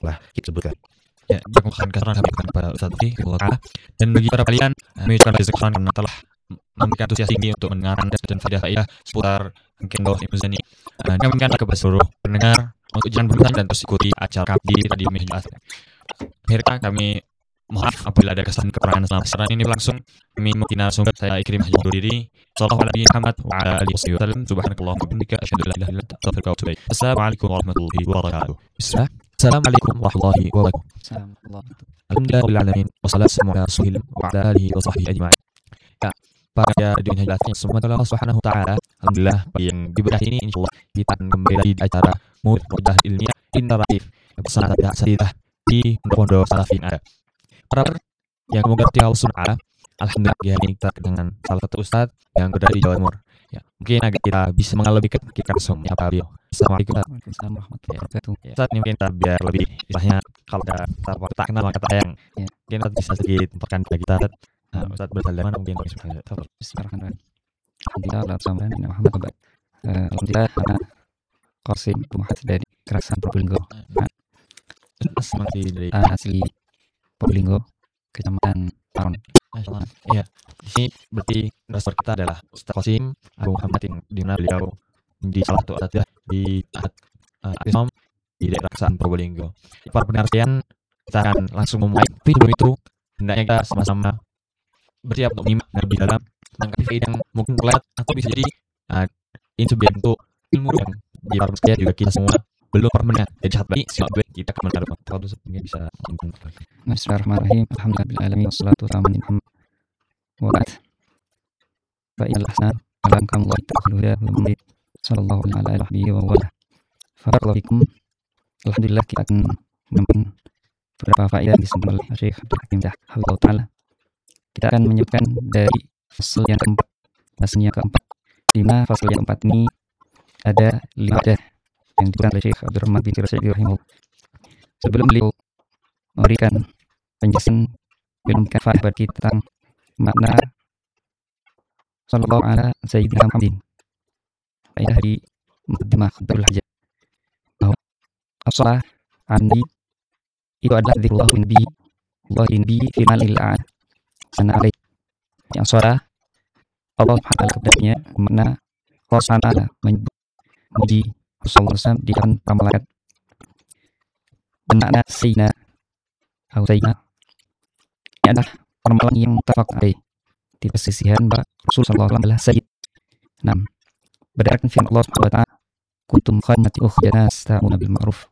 telah kita sebutkan. Ya, jazakumullah khairan kami ucapkan kepada Ustaz Fikri dan bagi para kalian kami ucapkan jazakumullah karena telah memberikan antusias tinggi untuk mendengarkan dan faedah seputar Kendo Ibnu Zani. Kami mengingatkan kepada seluruh pendengar untuk jangan berhenti dan terus ikuti acara kami di media Jumat. Akhirnya kami maaf apabila ada kesalahan kekurangan selama siaran ini berlangsung. Kami mungkin narasumber saya Ikrimah yang undur diri. Sallallahu alaihi Muhammad wa ala alihi wasallam. Subhanakallahumma wa bihamdika asyhadu an la ilaha illa anta astaghfiruka wa atubu ilaik. Assalamualaikum warahmatullahi wabarakatuh. Assalamualaikum warahmatullahi wabarakatuh. Alhamdulillahirabbil alamin wassalatu ala rasulillah wa ala alihi wa sahbihi ajma'in. Ya, para dunia hadirin semua Allah Subhanahu wa taala. Alhamdulillah yang diberkahi ini insyaallah kita akan kembali lagi di acara Mudah Ilmiah Interaktif bersama Sadidah di Pondok Salafin ada. Para yang mengerti Al-Sunnah, alhamdulillah ya ini kita dengan salah satu ustaz yang berada di Jawa Timur. Ya, mungkin agak kita bisa mengalami kita langsung ya Pak Bio. Assalamualaikum warahmatullahi wabarakatuh. Ustaz ini mungkin kita biar lebih istilahnya kalau ada tak kenal maka tak sayang. Ya, mungkin kita bisa sedikit memperkenalkan kita. Ustaz berasal dari mana mungkin Bismillahirrahmanirrahim. Alhamdulillah bersama dengan Muhammad Abad. Alhamdulillah karena Qasim Muhammad dari Kerasan Probolinggo. Asli Probolinggo, Kecamatan Taron. Iya, di sini berarti dasar kita adalah Ustaz Qasim Abu Muhammad yang dimana beliau di salah satu asatidz di Islam di daerah Kerasan Probolinggo. Para pendengar sekalian, kita akan langsung memulai. Tapi sebelum itu, hendaknya kita sama-sama bersiap untuk menyimak lebih dalam tentang KPI yang mungkin terlihat atau bisa jadi ini sebagai bentuk ilmu yang di para sekalian juga kita semua belum pernah mendengar. Jadi saat ini simak gue kita akan menaruh kalau mungkin bisa. Bismillahirrahmanirrahim. Alhamdulillahirabbil wassalatu wassalamu ala Muhammad wa ba'd. Fa innal hasan kalam Allah ta'ala wa Muhammad sallallahu alaihi wa sallam. Barakallahu fikum. Alhamdulillah kita akan menemukan beberapa faedah yang disampaikan oleh Syekh Abdul Hakim Hafizahullah taala. Kita akan menyebutkan dari fasal yang keempat, bahasannya keempat, di mana fasal yang keempat ini ada 5 faedah yang diberikan oleh Syekh Abdurrahman bin Rasyidi rahimahullah. Sebelum beliau memberikan penjelasan, beliau memberikan faedah bagi tentang makna sallallahu ala sayyidina Muhammadin. Faedah di muqaddimah khutbatul hajat bahwa as-shalah andi itu adalah zikrullah nabi Allah nabi fi malil a'ad sana alaih yang suara Allah Subhanahu kepadanya makna Allah Ta'ala memuji Rasulullah SAW di depan para malaikat dan makna Sayyidina atau Sayyidina ini adalah permalaan yang mutafaq alaih di persisihan bahwa Rasulullah SAW adalah Sayyid. 6. Berdasarkan firman Allah Subhanahu wa ta'ala kuntum khairati ukhrijat nas ta'muruna bil ma'ruf